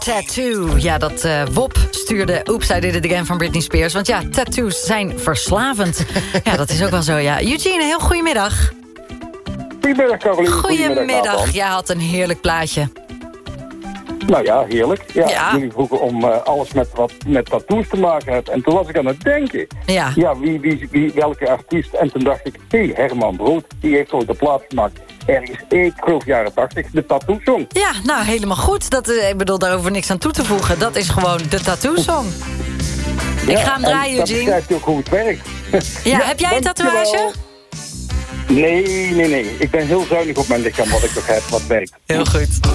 Tattoo. Ja, dat WOP stuurde Oops, I Did It Again van Britney Spears. Want ja, tattoos zijn verslavend. Ja, dat is ook wel zo, ja. Eugene, heel goedemiddag. Goedemiddag, Caroline. Goedemiddag. Jij had een heerlijk plaatje. Nou ja, heerlijk. Ja. Jullie vroegen om alles wat met tattoos te maken heeft. En toen was ik aan het denken. Ja. Ja, welke artiest? En toen dacht ik, Herman Brood, die heeft ooit de plaat gemaakt. Ergens, ik geloof jaren 80, de Tattoo Song. Ja, nou, helemaal goed. Ik bedoel, daarover niks aan toe te voegen. Dat is gewoon de Tattoo Song. Ik ga hem draaien, dat Eugene. begrijpt ook hoe het werkt. Ja, heb jij een tatoeage? Nee. Ik ben heel zuinig op mijn lichaam wat ik nog heb, wat werkt. Heel goed.